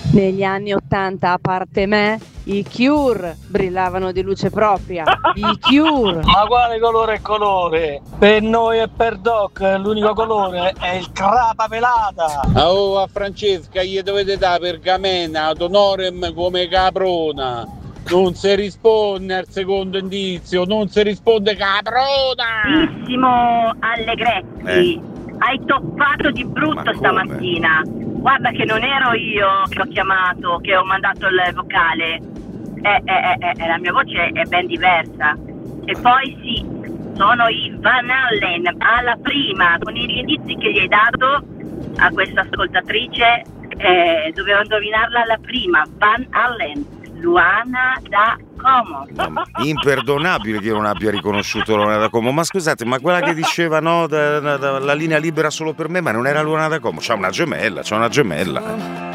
Negli anni '80, a parte me, i Cure brillavano di luce propria. I Cure. Ma quale colore è colore? Per noi e per Doc l'unico colore è il crapa pelata. Oh, a Francesca gli dovete dare pergamena ad honorem come caprona. Non si risponde al secondo indizio, non si risponde caprona. Carissimo Allegretti, hai toppato di brutto stamattina. Guarda che non ero io che ho chiamato, che ho mandato il vocale. La mia voce è ben diversa. E poi sì, sono i Van Allen alla prima, con i indizi che gli hai dato a questa ascoltatrice, doveva indovinarla alla prima. Van Allen, Luana da Como. Imperdonabile che io non abbia riconosciuto Luana da Como. Ma scusate, ma quella che diceva no, la linea libera solo per me, ma non era Luana da Como? C'ha una gemella.